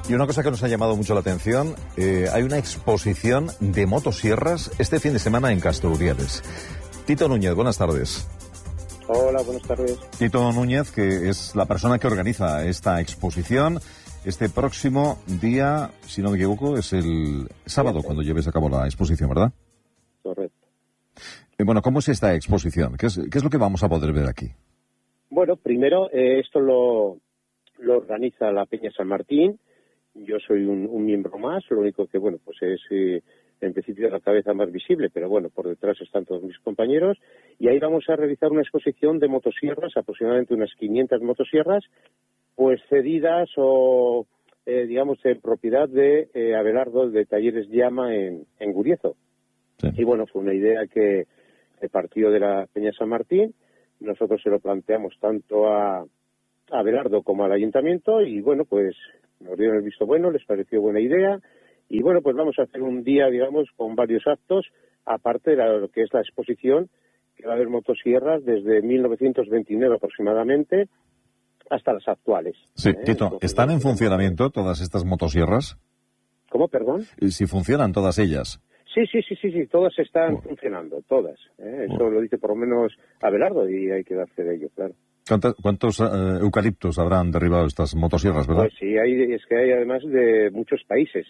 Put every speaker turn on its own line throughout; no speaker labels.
Y una cosa que nos ha llamado mucho la atención, hay una exposición de motosierras este fin de semana en Castro Urdiales. Tito Núñez, buenas tardes.
Hola, buenas tardes.
Tito Núñez, que es la persona que organiza esta exposición. Este próximo día, si no me equivoco, es el sábado cuando lleves a cabo la exposición, ¿verdad?
Correcto.
Bueno, ¿cómo es esta exposición? ¿Qué es lo que vamos a poder ver aquí?
Bueno, primero, esto lo organiza la Peña San Martín. Yo soy un miembro más, lo único que, bueno, pues es en principio la cabeza más visible, pero bueno, por detrás están todos mis compañeros. Y ahí vamos a realizar una exposición de motosierras, aproximadamente unas 500 motosierras, pues cedidas o, digamos, en propiedad de Abelardo de Talleres Llama en Guriezo. Sí. Y bueno, fue una idea que partió de la Peña San Martín. Nosotros se lo planteamos tanto a Abelardo como al ayuntamiento y bueno, pues nos dieron el visto bueno, les pareció buena idea y bueno, pues vamos a hacer un día, digamos, con varios actos, aparte de lo que es la exposición, que va a haber motosierras desde 1929 aproximadamente hasta las actuales.
Sí, Tito, entonces, ¿están en funcionamiento todas estas motosierras?
¿Cómo, perdón?
Si funcionan todas ellas.
Sí, todas están funcionando, todas. Eso lo dice por lo menos Abelardo y hay que darse de ello, claro.
¿Cuántos eucaliptos habrán derribado estas motosierras, verdad?
Pues sí, es que hay además de muchos países,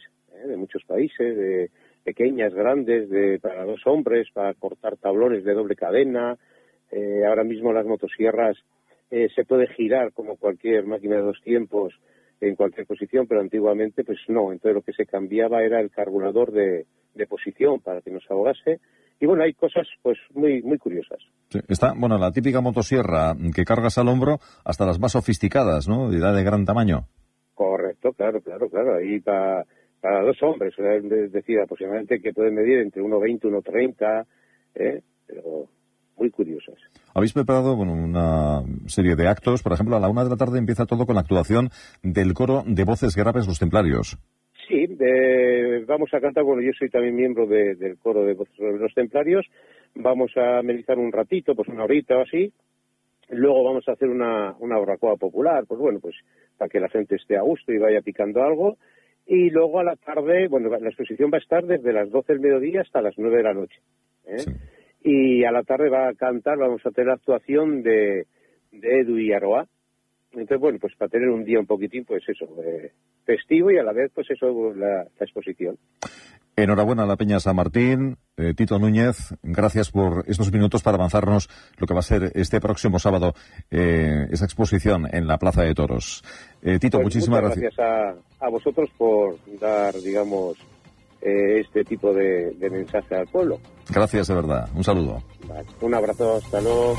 de pequeñas, grandes, para 2 hombres, para cortar tablones de doble cadena. Ahora mismo las motosierras se puede girar como cualquier máquina de 2 tiempos en cualquier posición, pero antiguamente pues no. Entonces lo que se cambiaba era el carburador de posición para que no se ahogase. Y bueno, hay cosas pues muy muy curiosas.
Sí, está, bueno, la típica motosierra que cargas al hombro hasta las más sofisticadas, ¿no? De gran tamaño.
Correcto, claro. Ahí para 2 hombres, es decir, aproximadamente que pueden medir entre 1,20 y 1,30, pero muy curiosas.
Habéis preparado una serie de actos, por ejemplo, a la 1 de la tarde empieza todo con la actuación del coro de voces graves Los Templarios.
Sí, vamos a cantar, bueno, yo soy también miembro del coro de voces graves Los Templarios, vamos a amenizar un ratito, pues 1 horita o así, luego vamos a hacer una barbacoa popular, pues bueno, pues para que la gente esté a gusto y vaya picando algo, y luego a la tarde, bueno, la exposición va a estar desde las 12 del mediodía hasta las 9 de la noche, Sí. Y a la tarde va a cantar, vamos a tener la actuación de Edu y Aroa. Entonces, bueno, pues para tener un día un poquitín, pues eso, festivo y a la vez, pues eso, la exposición.
Enhorabuena a la Peña San Martín. Tito Núñez, gracias por estos minutos para avanzarnos lo que va a ser este próximo sábado, esa exposición en la Plaza de Toros. Tito, pues muchísimas gracias.
Gracias a vosotros por dar, digamos, este tipo de mensaje al pueblo.
Gracias, de verdad. Un saludo.
Vale. Un abrazo, hasta luego.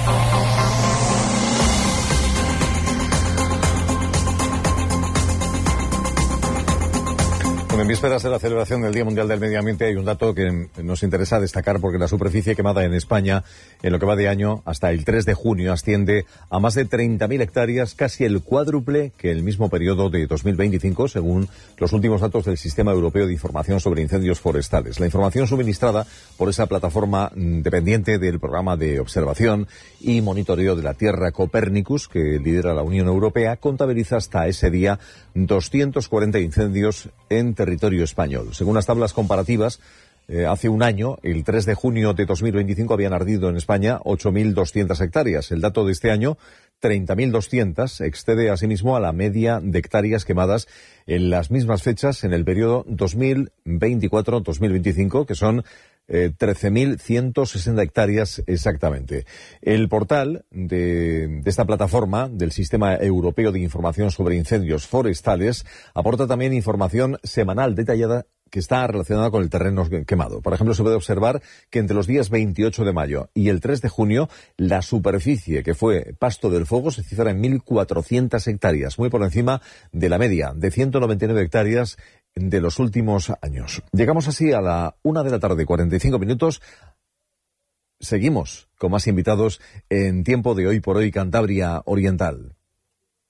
En vísperas de la celebración del Día Mundial del Medio Ambiente hay un dato que nos interesa destacar porque la superficie quemada en España en lo que va de año hasta el 3 de junio asciende a más de 30.000 hectáreas, casi el cuádruple que el mismo periodo de 2025, según los últimos datos del Sistema Europeo de Información sobre Incendios Forestales. La información suministrada por esa plataforma dependiente del programa de observación y monitoreo de la Tierra Copernicus, que lidera la Unión Europea, contabiliza hasta ese día 240 incendios en territorio español. Según las tablas comparativas, hace un año, el 3 de junio de 2025, habían ardido en España 8.200 hectáreas. El dato de este año, 30.200, excede asimismo a la media de hectáreas quemadas en las mismas fechas en el periodo 2024-2025, que son 13.160 hectáreas exactamente. El portal de esta plataforma del Sistema Europeo de Información sobre Incendios Forestales aporta también información semanal detallada que está relacionada con el terreno quemado. Por ejemplo, se puede observar que entre los días 28 de mayo y el 3 de junio, la superficie que fue pasto del fuego se cifra en 1.400 hectáreas, muy por encima de la media de 199 hectáreas de los últimos años. Llegamos así a la 1 de la tarde, 45 minutos. Seguimos con más invitados en Tiempo de Hoy por Hoy Cantabria Oriental.